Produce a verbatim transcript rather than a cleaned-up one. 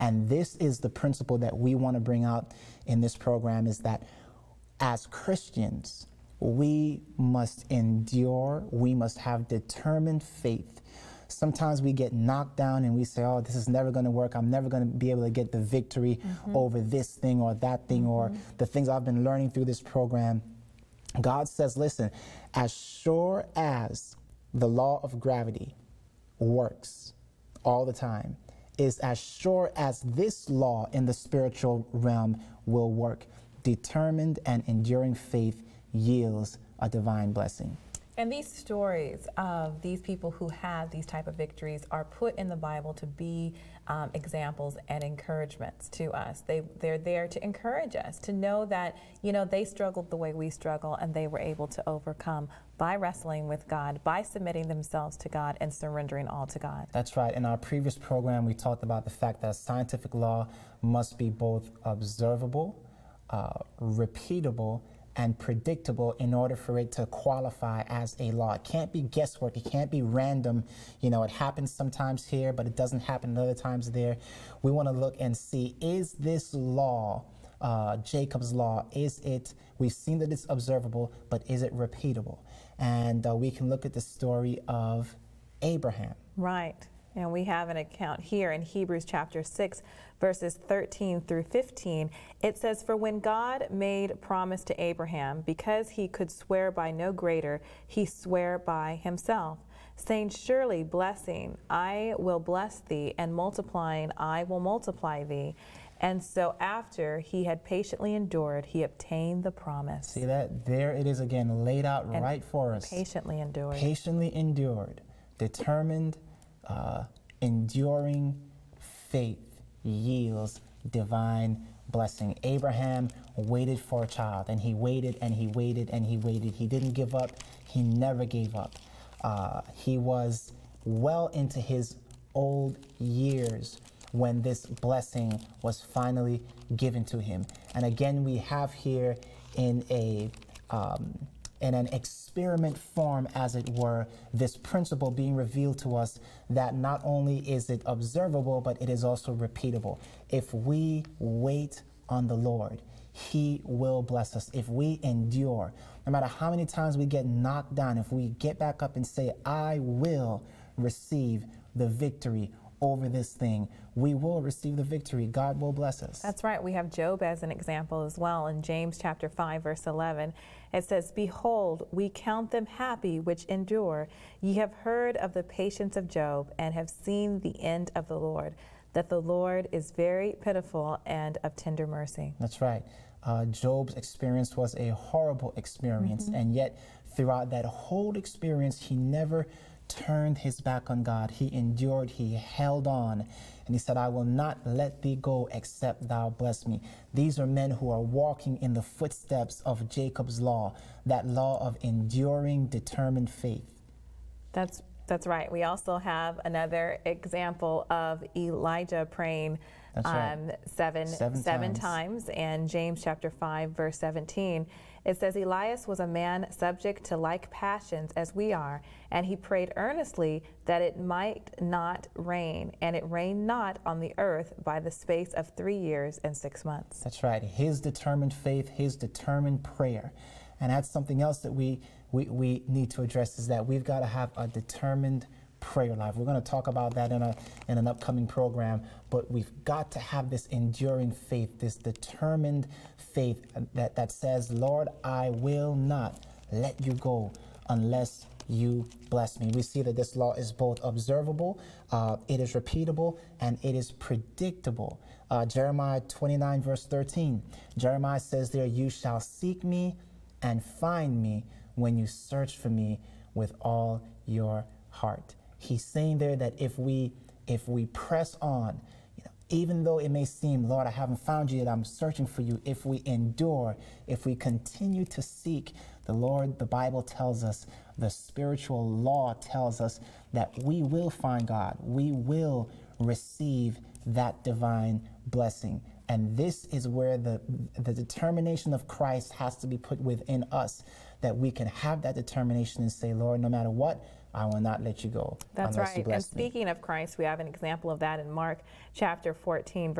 And this is the principle that we want to bring out in this program, is that as Christians, we must endure, we must have determined faith. Sometimes we get knocked down and we say, oh, this is never going to work. I'm never going to be able to get the victory mm-hmm. over this thing or that thing mm-hmm. or the things I've been learning through this program. God says, listen, as sure as the law of gravity works all the time, is as sure as this law in the spiritual realm will work. Determined and enduring faith yields a divine blessing. And these stories of these people who have these type of victories are put in the Bible to be um, examples and encouragements to us. They, they're there to encourage us, to know that, you know, they struggled the way we struggle and they were able to overcome by wrestling with God, by submitting themselves to God and surrendering all to God. That's right. In our previous program, we talked about the fact that scientific law must be both observable, uh, repeatable, and predictable in order for it to qualify as a law. It can't be guesswork. It can't be random. You know, it happens sometimes here, but it doesn't happen other times there. We want to look and see, is this law, uh, Jacob's law, is it, we've seen that it's observable, but is it repeatable? And uh, we can look at the story of Abraham. Right. And we have an account here in Hebrews chapter six, verses thirteen through fifteen. It says, for when God made promise to Abraham, because he could swear by no greater, he sware by himself, saying, surely blessing, I will bless thee, and multiplying, I will multiply thee. And so after he had patiently endured, he obtained the promise. See that? There it is again, laid out and right for us. Patiently endured. Patiently endured, determined, Uh, enduring faith yields divine blessing. Abraham waited for a child, and he waited and he waited and he waited. He didn't give up. He never gave up. Uh, he was well into his old years when this blessing was finally given to him. And again, we have here in a um, in an experiment form, as it were, this principle being revealed to us that not only is it observable, but it is also repeatable. If we wait on the Lord, he will bless us. If we endure, no matter how many times we get knocked down, if we get back up and say, I will receive the victory over this thing, we will receive the victory. God will bless us. That's right. We have Job as an example as well. In James chapter five, verse eleven, it says, behold, we count them happy which endure. Ye have heard of the patience of Job, and have seen the end of the Lord, that the Lord is very pitiful and of tender mercy. That's right. Uh, Job's experience was a horrible experience, mm-hmm. and yet throughout that whole experience, he never turned his back on God. He endured, he held on, and he said, I will not let thee go except thou bless me. These are men who are walking in the footsteps of Jacob's law, that law of enduring, determined faith. That's that's right. We also have another example of Elijah praying That's right. um, seven, seven, seven times. times. And James chapter five, verse seventeen, it says, Elias was a man subject to like passions as we are, and he prayed earnestly that it might not rain, and it rained not on the earth by the space of three years and six months. That's right. His determined faith, his determined prayer. And that's something else that we, we, we need to address, is that we've got to have a determined prayer life. We're going to talk about that in, a, in an upcoming program, but we've got to have this enduring faith, this determined faith that, that says, Lord, I will not let you go unless you bless me. We see that this law is both observable, uh, it is repeatable, and it is predictable. Uh, Jeremiah twenty-nine, verse thirteen, Jeremiah says there, you shall seek me and find me when you search for me with all your heart. He's saying there that if we if we press on, you know, even though it may seem, Lord, I haven't found you yet, I'm searching for you, if we endure, if we continue to seek the Lord, the Bible tells us, the spiritual law tells us that we will find God. We will receive that divine blessing. And this is where the, the determination of Christ has to be put within us, that we can have that determination and say, Lord, no matter what, I will not let you go. That's unless you right. And bless me. speaking of Christ, we have an example of that in Mark chapter fourteen,